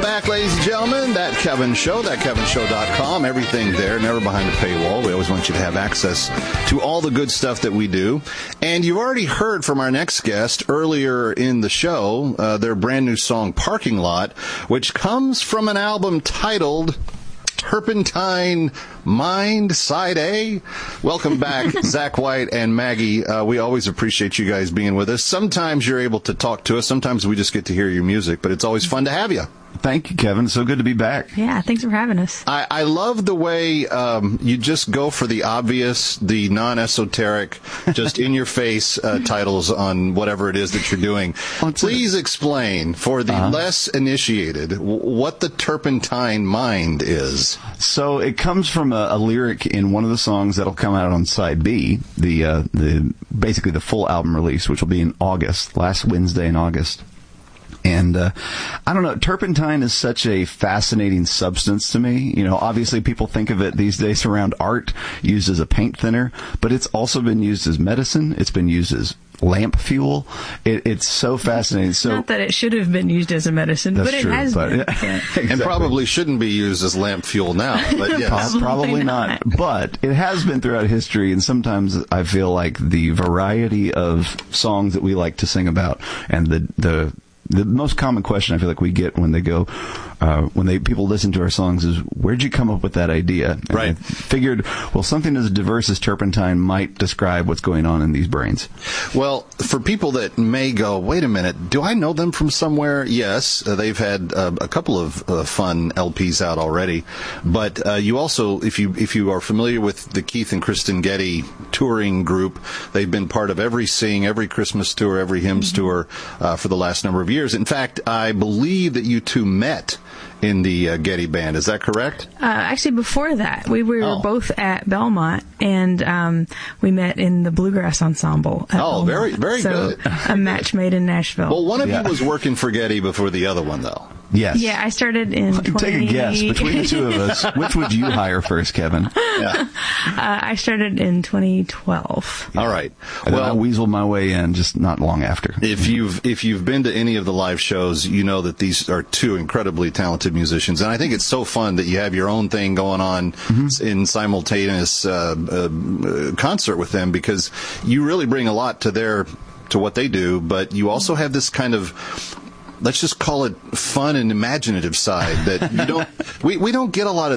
back, ladies and gentlemen. That Kevin Show, thatkevinshow.com. Everything there, never behind a paywall. We always want you to have access to all the good stuff that we do. And you've already heard from our next guest earlier in the show, their brand new song, Parking Lot, which comes from an album titled Turpentine Mind, Side A. Welcome back, Zach White and Maggie. We always appreciate you guys being with us. Sometimes you're able to talk to us. Sometimes we just get to hear your music, but it's always fun to have you. Thank you, Kevin. So good to be back. Yeah, thanks for having us. I love the way you just go for the obvious, the non-esoteric, just in-your-face titles on whatever it is that you're doing. Please explain, for the less initiated, what the Turpentine Mind is. So it comes from a lyric in one of the songs that'll come out on Side B, the basically the full album release, which will be in August, last Wednesday in August. And I don't know, turpentine is such a fascinating substance to me. You know, obviously people think of it these days around art, used as a paint thinner, but it's also been used as medicine. It's been used as lamp fuel. It's so fascinating. So not that it should have been used as a medicine, but it has been. Yeah, exactly. And probably shouldn't be used as lamp fuel now. But yes. Probably not. But it has been throughout history, and sometimes I feel like the variety of songs that we like to sing about and the most common question I feel like we get when they go, people listen to our songs is, where'd you come up with that idea? And right. I figured, well, something as diverse as turpentine might describe what's going on in these brains. Well, for people that may go, wait a minute, do I know them from somewhere? Yes, they've had a couple of fun LPs out already. But you also, if you are familiar with the Keith and Kristen Getty touring group, they've been part of every Christmas tour, every hymns tour for the last number of years. In fact, I believe that you two met in the Getty Band. Is that correct? Actually, before that, we were both at Belmont, and we met in the Bluegrass Ensemble at Belmont. Very, very good. A match made in Nashville. Well, one of you was working for Getty before the other one, though. Yes. Yeah, I started in Take a guess. Between the two of us, which would you hire first, Kevin? Yeah. I started in 2012. All right. And then I weaseled my way in just not long after. If you've been to any of the live shows, you know that these are two incredibly talented musicians. And I think it's so fun that you have your own thing going on in simultaneous concert with them, because you really bring a lot to what they do, but you also have this kind of, let's just call it, fun and imaginative side that we don't get a lot